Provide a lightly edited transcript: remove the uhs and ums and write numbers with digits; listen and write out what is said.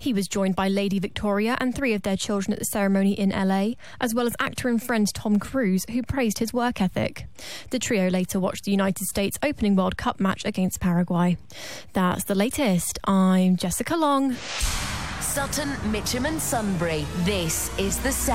He was joined by Lady Victoria and 3 of their children at the ceremony in LA, as well as actor and friend Tom Cruise, who praised his work ethic. The trio later watched the United States opening World Cup match against Paraguay. That's the latest. I'm Jessica Long. Sutton, Mitcham and Sunbury. This is The Sound.